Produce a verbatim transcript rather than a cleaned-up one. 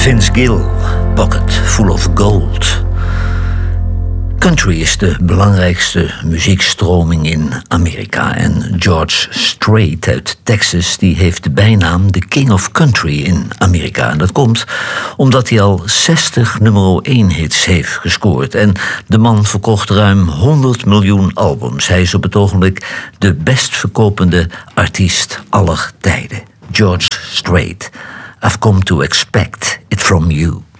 Vince Gill, Pocket Full of Gold. Country is de belangrijkste muziekstroming in Amerika. En George Strait uit Texas die heeft de bijnaam de King of Country in Amerika. En dat komt omdat hij al zestig nummer één hits heeft gescoord. En de man verkocht ruim honderd miljoen albums. Hij is op het ogenblik de best verkopende artiest aller tijden. George Strait. I've come to expect it from you.